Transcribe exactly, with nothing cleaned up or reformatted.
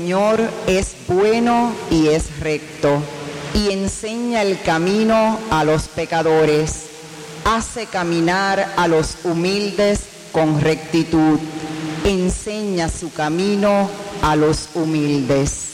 Señor es bueno y es recto, y enseña el camino a los pecadores. Hace caminar a los humildes con rectitud. Enseña su camino a los humildes.